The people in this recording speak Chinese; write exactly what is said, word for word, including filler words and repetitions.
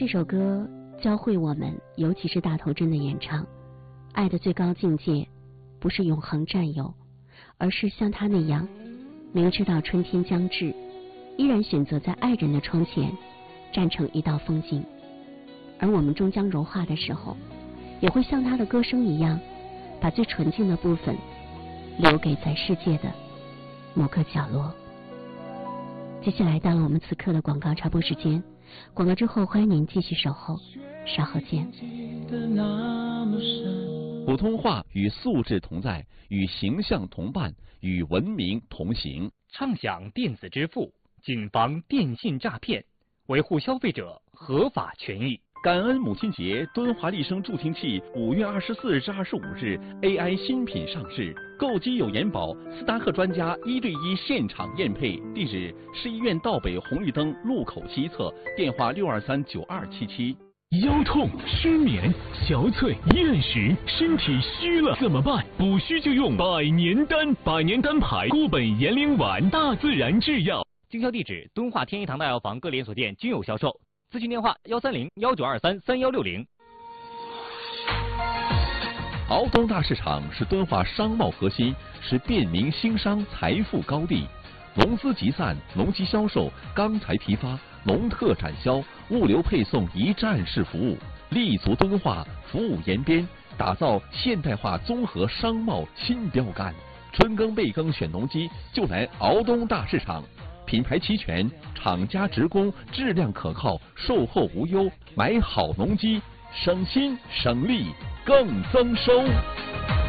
这首歌教会我们，尤其是大头针的演唱，爱的最高境界不是永恒占有，而是像他那样，明知道春天将至，依然选择在爱人的窗前站成一道风景。而我们终将融化的时候，也会像他的歌声一样，把最纯净的部分留给在世界的某个角落。接下来到了我们此刻的广告插播时间，广告之后欢迎您继续守候，稍后见。 普通话与素质同在，与形象同伴，与文明同行。 畅享电子支付，谨防电信诈骗，维护消费者合法权益。 感恩母亲节，敦华丽声助听器五月二十四至二十五日 A I 新品上市，购机有延保，斯达克专家一对一现场验配。地址：市医院道北红绿灯路口西侧，电话六二三九二七七。 腰痛、失眠、憔悴、厌食，身体虚了怎么办？补虚就用百年丹，百年丹牌固本延龄丸，大自然制药。 经销地址：敦化天一堂大药房各连锁店均有销售。咨询电话：幺三零幺九二三三幺六零。 敖东大市场是敦化商贸核心，是便民兴商财富高地。农资集散、农机销售、钢材批发、农特展销、物流配送一站式服务，立足敦化，服务延边，打造现代化综合商贸新标杆。春耕备耕选农机，就来敖东大市场。品牌齐全，厂家直供，质量可靠，售后无忧。买好农机，省心省力更增收。